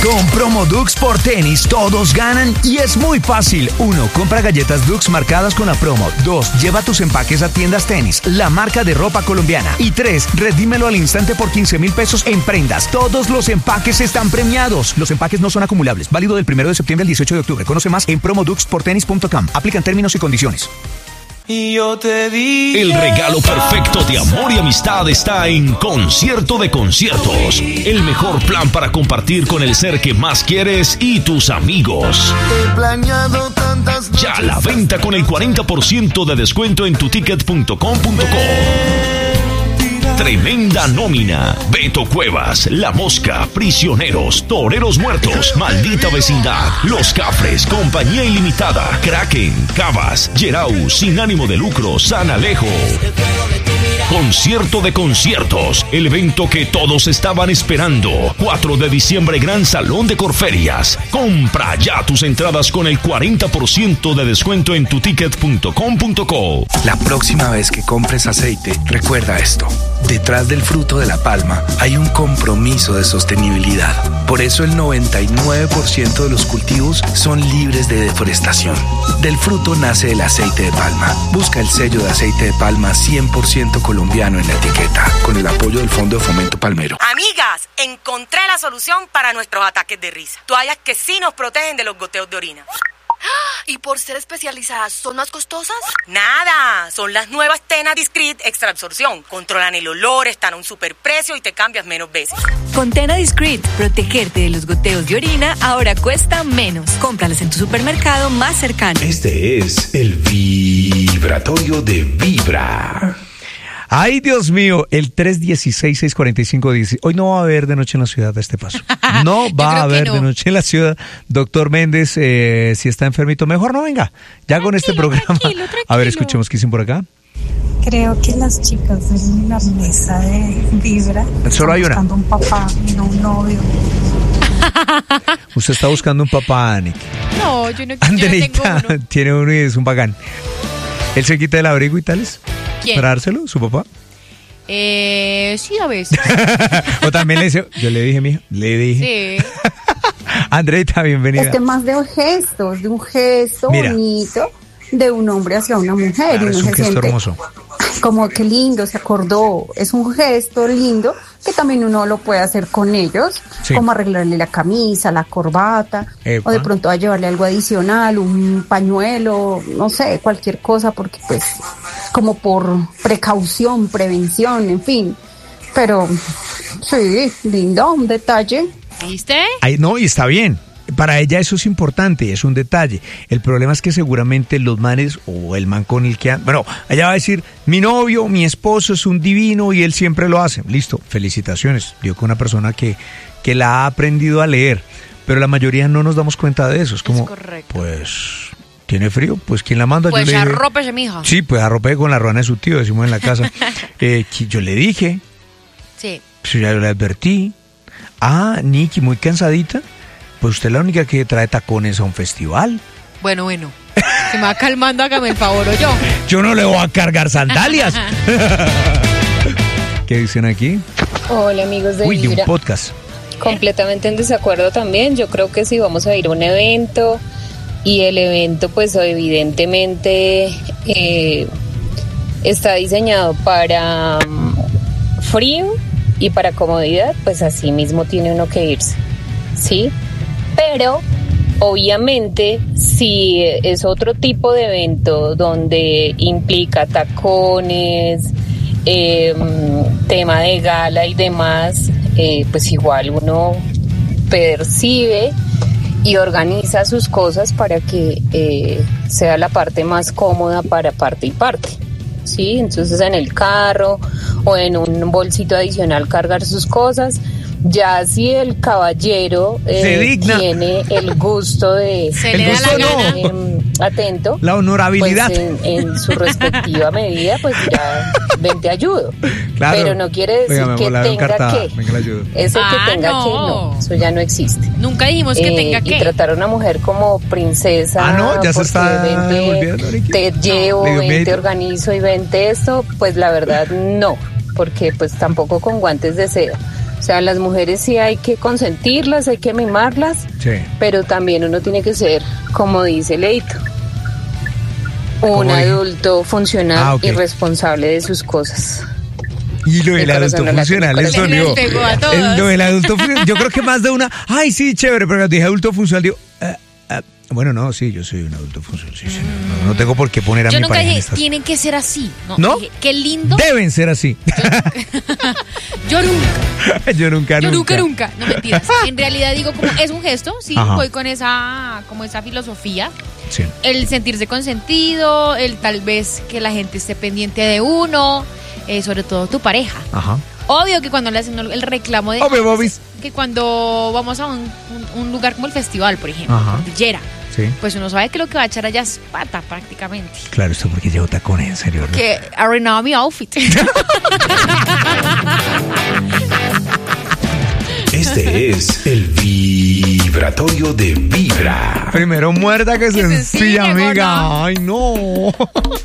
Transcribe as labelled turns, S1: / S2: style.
S1: Con Promo Dux por tenis, todos ganan y es muy fácil. 1. Compra galletas Dux marcadas con la promo. 2. Lleva tus empaques a Tiendas Tenis, la marca de ropa colombiana. Y 3. Redímelo al instante por 15,000 pesos en prendas. Todos los empaques están premiados. Los empaques no son acumulables. Válido del 1 de septiembre al 18 de octubre. Conoce más en promoduxportenis.com. Aplican términos y condiciones.
S2: Y yo te di.
S3: El regalo perfecto de amor y amistad está en Concierto de Conciertos. El mejor plan para compartir con el ser que más quieres y tus amigos.
S2: He planeado tantas noches.
S3: Ya a la venta con el 40% de descuento en tuticket.com.co. Tremenda nómina. Beto Cuevas, La Mosca, Prisioneros, Toreros Muertos, Maldita Vecindad, Los Cafres, Compañía Ilimitada, Kraken, Cabas, Gerau, Sin Ánimo de Lucro, San Alejo. Concierto de Conciertos, el evento que todos estaban esperando. 4 de diciembre, Gran Salón de Corferias. Compra ya tus entradas con el 40% de descuento en tuticket.com.co.
S4: La próxima vez que compres aceite, recuerda esto. Detrás del fruto de la palma hay un compromiso de sostenibilidad. Por eso el 99% de los cultivos son libres de deforestación. Del fruto nace el aceite de palma. Busca el sello de aceite de palma 100% colombiano en la etiqueta, con el apoyo del Fondo de Fomento Palmero.
S5: Amigas, encontré la solución para nuestros ataques de risa. Toallas que sí nos protegen de los goteos de orina.
S6: ¿Y por ser especializadas son más costosas?
S5: Nada, son las nuevas Tena Discreet Extra Absorción. Controlan el olor, están a un superprecio y te cambias menos veces.
S7: Con Tena Discreet, protegerte de los goteos de orina ahora cuesta menos. Cómpralas en tu supermercado más cercano.
S8: Este es el vibratorio de Vibra.
S9: Ay, Dios mío, el 316-645-10. Hoy no va a haber de noche en la ciudad a este paso. No va a haber de noche en la ciudad. Doctor Méndez, si está enfermito, mejor no venga. Ya con este programa. Tranquilo. A ver, escuchemos qué dicen por acá.
S10: Creo que las chicas de la mesa de Vibra
S9: solo hay
S10: están buscando un papá y no un novio.
S9: Usted está buscando un papá, Nick.
S11: No, yo no
S9: Andreita,
S11: yo no tengo uno.
S9: Tiene uno y es un bacán. ¿Él se quita el abrigo y tales?
S11: ¿Quién?
S9: ¿Para dárselo, su papá?
S11: Sí, a veces.
S9: O también le dice, yo le dije, mija, le dije.
S11: Sí.
S9: Andreita, bienvenida.
S10: Es que más de un gesto
S9: Mira,
S10: bonito de un hombre hacia una mujer.
S9: Claro,
S10: y uno
S9: es un
S10: se
S9: gesto
S10: siente
S9: hermoso.
S10: como que lindo, se acordó. Es un gesto lindo que también uno lo puede hacer con ellos,
S9: sí,
S10: como arreglarle la camisa, la corbata,
S9: Epa,
S10: o de pronto a llevarle algo adicional, un pañuelo, no sé, cualquier cosa, porque pues como por precaución, prevención, en fin. Pero sí, lindo, un detalle.
S11: ¿Viste?
S9: Ay, no, y está bien. Para ella eso es importante, es un detalle. El problema es que seguramente los manes o el man con el que... Bueno, ella va a decir, mi novio, mi esposo es un divino y él siempre lo hace. Listo, felicitaciones. Dio con una persona que la ha aprendido a leer. Pero la mayoría no nos damos cuenta de eso. Es como, pues, ¿tiene frío? Pues, ¿quién la manda?
S11: Pues
S9: yo le dije,
S11: arrópese, mija.
S9: Sí, pues arrope con la ruana de su tío, decimos en la casa. Yo le dije.
S11: Sí.
S9: Pues ya le advertí. Ah, Niki, muy cansadita. Pues usted es la única que trae tacones a un festival.
S11: Bueno. Se me va calmando, hágame el favor, o yo.
S9: Yo no le voy a cargar sandalias. ¿Qué dicen aquí?
S12: Hola, amigos de Vibra.
S9: Un podcast.
S12: Completamente en desacuerdo también. Yo creo que si vamos a ir a un evento y el evento pues evidentemente está diseñado para frío y para comodidad, pues así mismo tiene uno que irse, ¿sí? Pero obviamente si es otro tipo de evento donde implica tacones, tema de gala y demás, pues igual uno percibe y organiza sus cosas para que sea la parte más cómoda para parte y parte, ¿sí? Entonces en el carro o en un bolsito adicional cargar sus cosas. Ya si el caballero tiene el gusto de atento,
S9: la honorabilidad,
S12: pues en su respectiva medida, pues dirá, ven te ayudo.
S9: Claro.
S12: Pero no quiere decir que tenga que. Ese que tenga que, no, eso ya no existe.
S11: Nunca dijimos que tenga que.
S12: Y tratar a una mujer como princesa.
S9: No, ya se está volviendo.
S12: Te llevo, ven, te organizo y vente esto, pues la verdad no, porque pues tampoco con guantes de seda. O sea, las mujeres sí hay que consentirlas, hay que mimarlas,
S9: Sí.
S12: pero también uno tiene que ser, como dice Leito, un
S9: dije?
S12: adulto funcional
S9: Ok.
S12: y responsable de sus cosas.
S9: Y lo del
S12: Mi
S9: adulto
S12: corazón no late,
S9: funcional,
S12: mi
S9: eso
S12: corazón.
S9: digo.
S11: Les pegó a todos.
S9: Lo del adulto funcional, yo creo que más de una, ay, sí, chévere, pero cuando dije adulto funcional, digo, bueno, no, sí, yo soy un adulto funcional, sí, señor. No tengo por qué poner a
S11: Yo
S9: mi
S11: nunca
S9: pareja en
S11: dije,
S9: estas-
S11: tienen que ser así.
S9: ¿No?
S11: Dije, qué lindo.
S9: Deben ser así.
S11: Yo nunca.
S9: Yo nunca.
S11: No, mentiras. En realidad digo, como es un gesto, sí,
S9: Ajá.
S11: voy con esa filosofía.
S9: Sí.
S11: El sentirse consentido, el tal vez que la gente esté pendiente de uno, sobre todo tu pareja.
S9: Ajá.
S11: Obvio que cuando le hacen el reclamo de...
S9: Obvio, bobis.
S11: Que cuando vamos a un lugar como el festival, por ejemplo,
S9: Ajá.
S11: cordillera,
S9: Sí.
S11: pues uno sabe que lo que va a echar allá es pata prácticamente.
S9: Claro, esto porque llevo tacones, en serio. ¿no?
S11: Que arruinaba mi outfit.
S8: Este es el vibratorio de Vibra.
S9: Primero muerda que se
S11: Que se
S9: ensilla,
S11: ensigue,
S9: amiga.
S11: gordo.
S9: Ay, no.